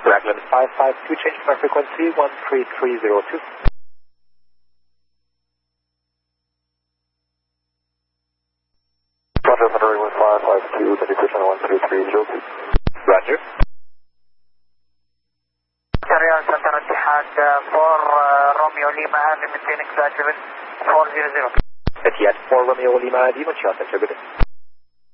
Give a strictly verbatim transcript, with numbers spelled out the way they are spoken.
Raglan five five two, change my frequency one three three zero two. Roger, Monterey one five five two, indication one three three zero two. Roger. Riyadh Center Etihad four Romeo Lima Adi, maintaining flight level four zero zero. Etihad four Romeo Lima Adi, maintaining flight level